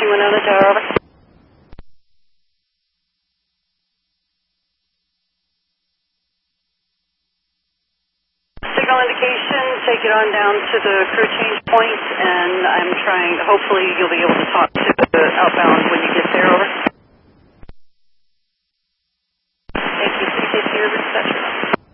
Winona Tower, over. Signal indication, take it on down to the crew change point, and I'm trying, hopefully you'll be able to talk to the outbound